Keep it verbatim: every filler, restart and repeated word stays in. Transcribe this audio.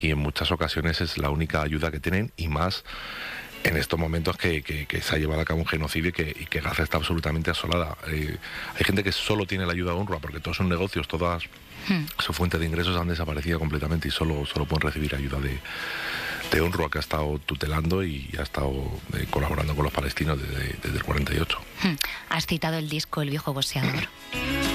y en muchas ocasiones es la única ayuda que tienen, y más en estos momentos que, que, que se ha llevado a cabo un genocidio y que, y que Gaza está absolutamente asolada. Eh, hay gente que solo tiene la ayuda de UNRWA porque todos son negocios, todas hmm. sus fuentes de ingresos han desaparecido completamente y solo, solo pueden recibir ayuda de, de UNRWA, que ha estado tutelando y ha estado eh, colaborando con los palestinos desde, desde el cuarenta y ocho. Hmm. Has citado el disco El viejo boxeador.